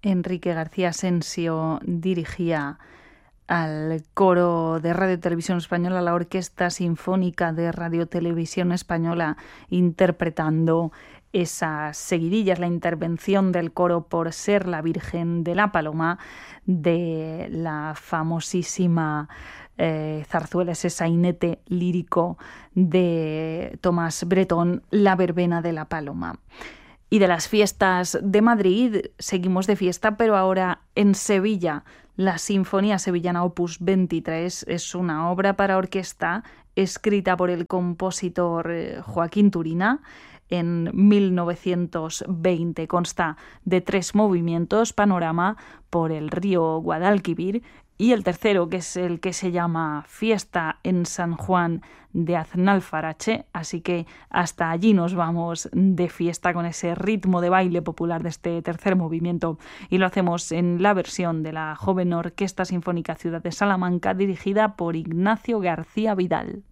Enrique García Asensio dirigía al coro de Radio Televisión Española, la Orquesta Sinfónica de Radio Televisión Española, interpretando esas seguidillas, la intervención del coro Por ser la Virgen de la Paloma, de la famosísima zarzuela, ese sainete lírico de Tomás Bretón, La Verbena de la Paloma. Y de las fiestas de Madrid seguimos de fiesta, pero ahora en Sevilla. La Sinfonía Sevillana Opus 23 es una obra para orquesta escrita por el compositor Joaquín Turina en 1920. Consta de 3 movimientos: Panorama, Por el río Guadalquivir, y el tercero, que es el que se llama Fiesta en San Juan de Aznalfarache. Así que hasta allí nos vamos de fiesta con ese ritmo de baile popular de este tercer movimiento, y lo hacemos en la versión de la joven Orquesta Sinfónica Ciudad de Salamanca, dirigida por Ignacio García Vidal.